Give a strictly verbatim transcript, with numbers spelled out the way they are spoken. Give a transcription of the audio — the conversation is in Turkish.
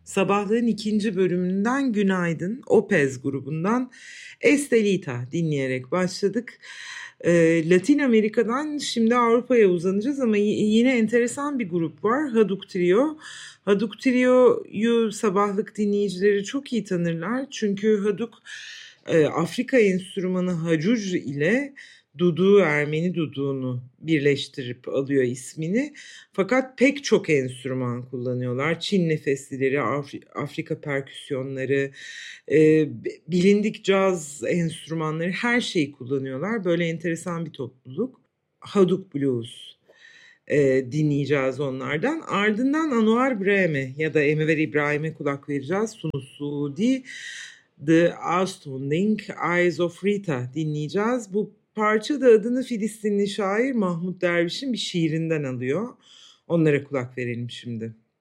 Sabahlığın ikinci bölümünden günaydın. Opez grubundan Estelita dinleyerek başladık. Ee, Latin Amerika'dan şimdi Avrupa'ya uzanacağız ama y- yine enteresan bir grup var. Haduk Trio. Haduk Trio'yu sabahlık dinleyicileri çok iyi tanırlar. Çünkü Haduk e, Afrika enstrümanı hacuc ile duduğu, Ermeni duduğunu birleştirip alıyor ismini. Fakat pek çok enstrüman kullanıyorlar. Çin nefeslileri, Afri- Afrika perküsyonları, e, bilindik caz enstrümanları, her şeyi kullanıyorlar. Böyle enteresan bir topluluk. Haduk Blues e, dinleyeceğiz onlardan. Ardından Anwar Brahme ya da Enver İbrahim'e kulak vereceğiz. Sunusudi, The Astounding Eyes of Rita dinleyeceğiz. Bu parça da adını Filistinli şair Mahmut Derviş'in bir şiirinden alıyor. Onlara kulak verelim şimdi.